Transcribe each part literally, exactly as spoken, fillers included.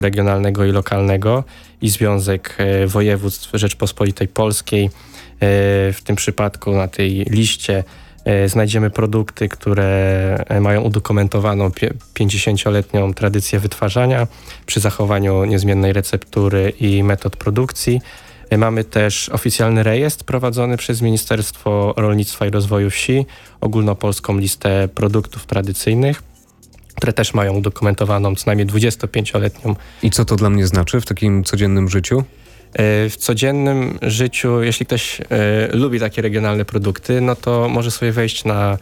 regionalnego i lokalnego i Związek Województw Rzeczpospolitej Polskiej. W tym przypadku na tej liście znajdziemy produkty, które mają udokumentowaną pięćdziesięcioletnią tradycję wytwarzania przy zachowaniu niezmiennej receptury i metod produkcji. Mamy też oficjalny rejestr prowadzony przez Ministerstwo Rolnictwa i Rozwoju Wsi, ogólnopolską listę produktów tradycyjnych, które też mają udokumentowaną co najmniej dwudziestopięcioletnią. I co to dla mnie znaczy w takim codziennym życiu? W codziennym życiu, jeśli ktoś e, lubi takie regionalne produkty, no to może sobie wejść na, e,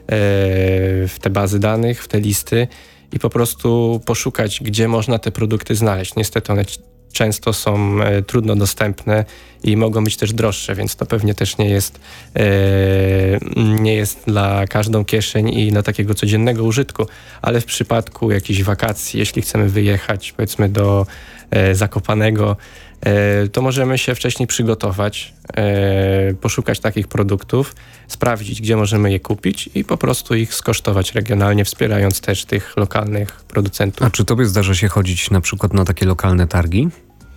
w te bazy danych, w te listy i po prostu poszukać, gdzie można te produkty znaleźć. Niestety one c- często są e, trudno dostępne i mogą być też droższe, więc to pewnie też nie jest, e, nie jest dla każdą kieszeń i dla takiego codziennego użytku, ale w przypadku jakichś wakacji, jeśli chcemy wyjechać powiedzmy do e, Zakopanego, to możemy się wcześniej przygotować, poszukać takich produktów, sprawdzić, gdzie możemy je kupić i po prostu ich skosztować regionalnie, wspierając też tych lokalnych producentów. A czy tobie zdarza się chodzić na przykład na takie lokalne targi?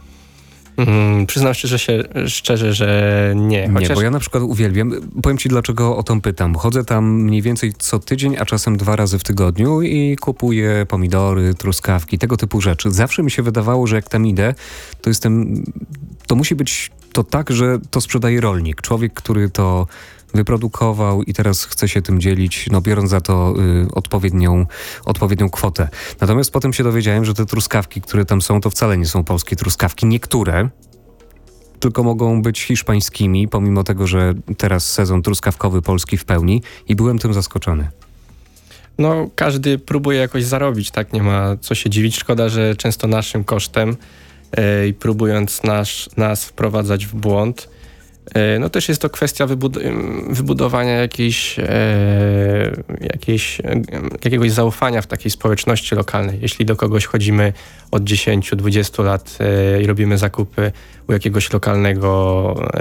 Hmm, przyznam szczerze, się, szczerze, że nie. Chociaż... Nie, bo ja na przykład uwielbiam. Powiem ci, dlaczego o to pytam. Chodzę tam mniej więcej co tydzień, a czasem dwa razy w tygodniu i kupuję pomidory, truskawki, tego typu rzeczy. Zawsze mi się wydawało, że jak tam idę, to jestem... To musi być to tak, że to sprzedaje rolnik. Człowiek, który to wyprodukował i teraz chce się tym dzielić, no biorąc za to y, odpowiednią, odpowiednią kwotę. Natomiast potem się dowiedziałem, że te truskawki, które tam są, to wcale nie są polskie truskawki. Niektóre tylko mogą być hiszpańskimi, pomimo tego, że teraz sezon truskawkowy polski w pełni i byłem tym zaskoczony. No, każdy próbuje jakoś zarobić, tak? Nie ma co się dziwić. Szkoda, że często naszym kosztem i próbując nas, nas wprowadzać w błąd. No też jest to kwestia wybud- wybudowania jakiejś, e, jakiejś, e, jakiegoś zaufania w takiej społeczności lokalnej. Jeśli do kogoś chodzimy od dziesięć do dwudziestu lat e, i robimy zakupy u jakiegoś lokalnego e,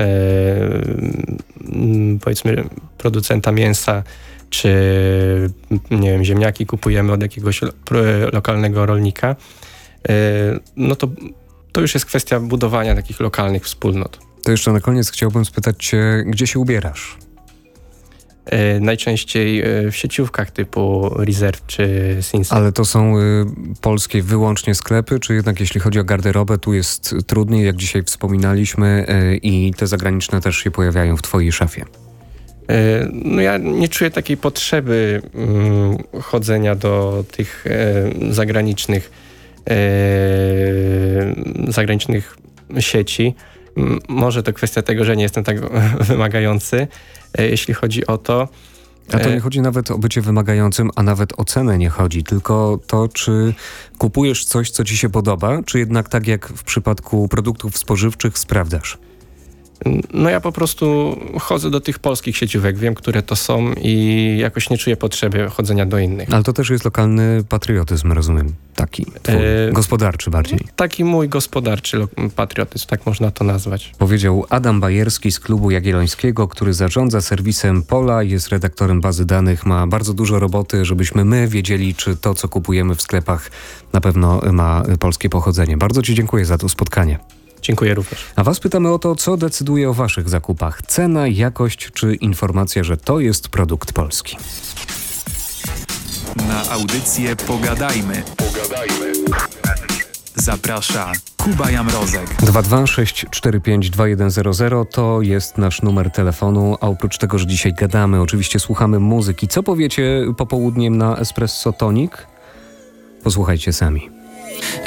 m, powiedzmy producenta mięsa, czy nie wiem, ziemniaki kupujemy od jakiegoś lo- lokalnego rolnika, e, no to, to już jest kwestia budowania takich lokalnych wspólnot. To jeszcze na koniec chciałbym spytać cię, gdzie się ubierasz? E, najczęściej e, w sieciówkach typu Reserve czy Sinsay. Ale to są y, polskie wyłącznie sklepy, czy jednak jeśli chodzi o garderobę, tu jest trudniej, jak dzisiaj wspominaliśmy, y, i te zagraniczne też się pojawiają w twojej szafie? E, no ja nie czuję takiej potrzeby mm, chodzenia do tych e, zagranicznych e, zagranicznych sieci. Może to kwestia tego, że nie jestem tak wymagający, jeśli chodzi o to. A to nie chodzi nawet o bycie wymagającym, a nawet o cenę nie chodzi, tylko to, czy kupujesz coś, co ci się podoba, czy jednak tak jak w przypadku produktów spożywczych sprawdzasz? No ja po prostu chodzę do tych polskich sieciówek, wiem, które to są i jakoś nie czuję potrzeby chodzenia do innych. Ale to też jest lokalny patriotyzm, rozumiem, taki twój, e... gospodarczy bardziej. Taki mój gospodarczy lo- patriotyzm, tak można to nazwać. Powiedział Adam Bajerski z Klubu Jagiellońskiego, który zarządza serwisem Pola, jest redaktorem bazy danych, ma bardzo dużo roboty, żebyśmy my wiedzieli, czy to, co kupujemy w sklepach, na pewno ma polskie pochodzenie. Bardzo ci dziękuję za to spotkanie. Dziękuję również. A was pytamy o to, co decyduje o waszych zakupach. Cena, jakość czy informacja, że to jest produkt polski. Na audycję Pogadajmy. Pogadajmy. Zaprasza Kuba Jamrozek. dwa dwa sześć cztery pięć dwa jeden zero zero to jest nasz numer telefonu, a oprócz tego, że dzisiaj gadamy, oczywiście słuchamy muzyki. Co powiecie popołudniem na Espresso Tonic? Posłuchajcie sami.